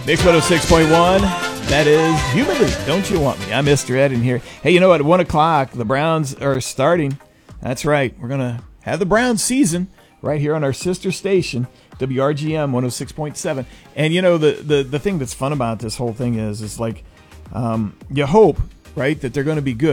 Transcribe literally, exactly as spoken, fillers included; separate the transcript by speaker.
Speaker 1: Mix one oh six point one. That is Humanly Don't You Want Me. I'm Mister Ed in here. Hey, you know what? At one o'clock, the Browns are starting. That's right. We're going to have the Browns season right here on our sister station, W R G M one oh six point seven. And, you know, the, the, the thing that's fun about this whole thing is, is like, um, you hope, right, that they're going to be good.